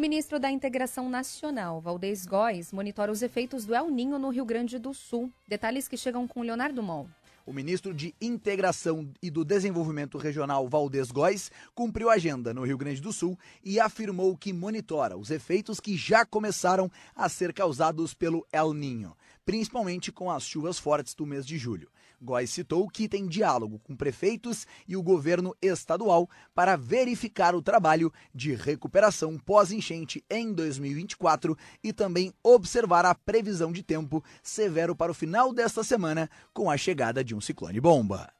ministro da Integração Nacional, Valdez Góes, monitora os efeitos do El Niño no Rio Grande do Sul. Detalhes que chegam com Leonardo Mol. O ministro de Integração e do Desenvolvimento Regional, Valdez Góes, cumpriu a agenda no Rio Grande do Sul e afirmou que monitora os efeitos que já começaram a ser causados pelo El Niño, principalmente com as chuvas fortes do mês de julho. Góes citou que tem diálogo com prefeitos e o governo estadual para verificar o trabalho de recuperação pós-enchente em 2024 e também observar a previsão de tempo severo para o final desta semana com a chegada de um ciclone bomba.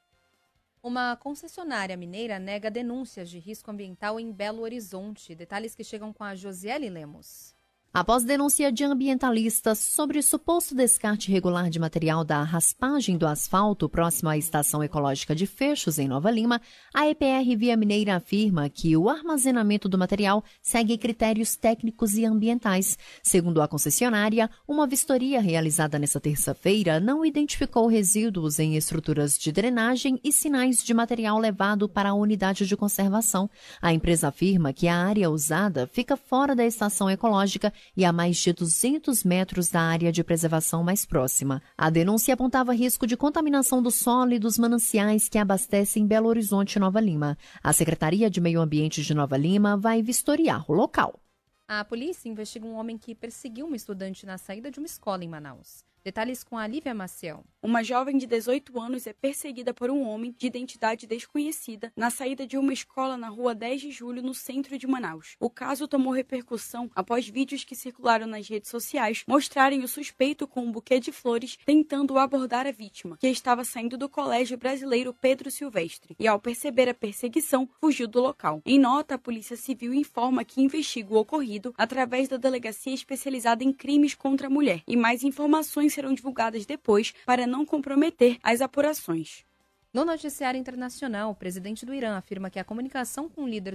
Uma concessionária mineira nega denúncias de risco ambiental em Belo Horizonte. Detalhes que chegam com a Josiele Lemos. Após denúncia de ambientalistas sobre suposto descarte irregular de material da raspagem do asfalto próximo à Estação Ecológica de Fechos, em Nova Lima, a EPR Via Mineira afirma que o armazenamento do material segue critérios técnicos e ambientais. Segundo a concessionária, uma vistoria realizada nesta terça-feira não identificou resíduos em estruturas de drenagem e sinais de material levado para a unidade de conservação. A empresa afirma que a área usada fica fora da Estação Ecológica e a mais de 200 metros da área de preservação mais próxima. A denúncia apontava risco de contaminação do solo e dos mananciais que abastecem Belo Horizonte e Nova Lima. A Secretaria de Meio Ambiente de Nova Lima vai vistoriar o local. A polícia investiga um homem que perseguiu uma estudante na saída de uma escola em Manaus. Detalhes com a Lívia Maciel. Uma jovem de 18 anos é perseguida por um homem de identidade desconhecida na saída de uma escola na rua 10 de julho, no centro de Manaus. O caso tomou repercussão após vídeos que circularam nas redes sociais mostrarem o suspeito com um buquê de flores tentando abordar a vítima, que estava saindo do Colégio Brasileiro Pedro Silvestre, e ao perceber a perseguição, fugiu do local. Em nota, a Polícia Civil informa que investiga o ocorrido através da Delegacia Especializada em Crimes contra a Mulher, e mais informações serão divulgadas depois para não comprometer as apurações. No noticiário internacional, o presidente do Irã afirma que a comunicação com o líder